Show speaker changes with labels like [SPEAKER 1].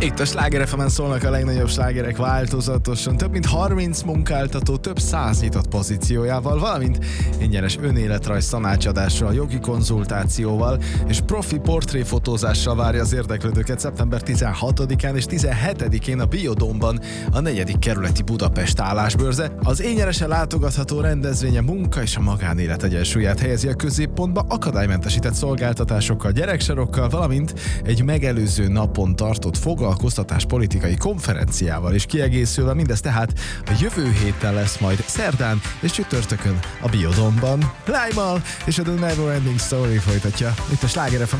[SPEAKER 1] Itt a Sláger FM-en szólnak a legnagyobb slágerek változatosan, több mint 30 munkáltató, több 100 nyitott pozíciójával, valamint ingyenes önéletrajz tanácsadással, jogi konzultációval és profi portréfotózással várja az érdeklődőket szeptember 16-án és 17-én a Biodómban, a 4. kerületi Budapest állásbörze. Az ingyenesen látogatható rendezvénye munka és a magánélet egyensúlyát helyezi a középpontba, akadálymentesített szolgáltatásokkal, gyereksarokkal, valamint egy megelőző napon tartott foglalkoztatáspolitikai konferenciával is kiegészülve, mindez tehát a jövő héten lesz majd szerdán és csütörtökön a Biodómban. Lájmal és a The Never Ending Story folytatja itt a Sláger FM